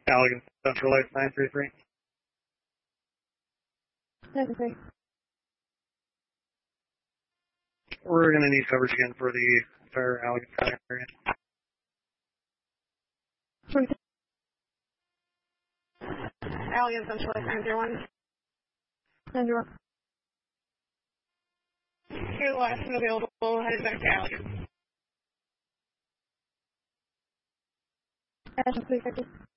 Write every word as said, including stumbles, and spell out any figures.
Allegan Central Lights nine three three. nine three. We're going to need coverage again for the entire Allegan County area. Allegan Central Lights nine zero one. nine zero. Here's the last one available. Headed back to Allegan. Action, please,